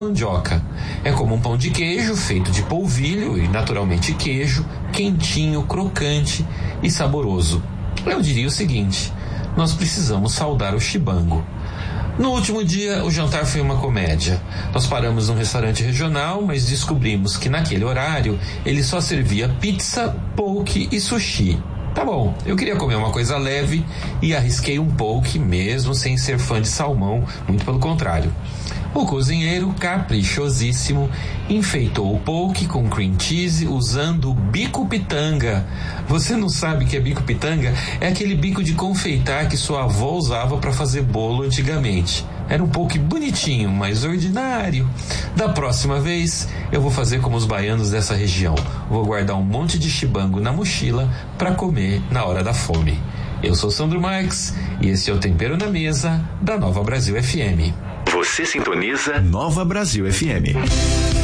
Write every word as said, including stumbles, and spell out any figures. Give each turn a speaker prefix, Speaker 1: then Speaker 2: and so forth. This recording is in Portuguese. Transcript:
Speaker 1: mandioca. É como um pão de queijo feito de polvilho e naturalmente queijo, quentinho, crocante e saboroso. Eu diria o seguinte: nós precisamos saudar o chibango. No último dia, o jantar foi uma comédia. Nós paramos num restaurante regional, mas descobrimos que naquele horário ele só servia pizza, poke e sushi. Tá bom, eu queria comer uma coisa leve e arrisquei um poke mesmo sem ser fã de salmão, muito pelo contrário. O cozinheiro, caprichosíssimo, enfeitou o poke com cream cheese usando bico pitanga. Você não sabe o que é bico pitanga? É aquele bico de confeitar que sua avó usava para fazer bolo antigamente. Era um poke bonitinho, mas ordinário. Da próxima vez, eu vou fazer como os baianos dessa região. Vou guardar um monte de chibango na mochila para comer na hora da fome. Eu sou Sandro Marques e esse é o Tempero na Mesa da Nova Brasil F M.
Speaker 2: Você sintoniza Nova Brasil F M.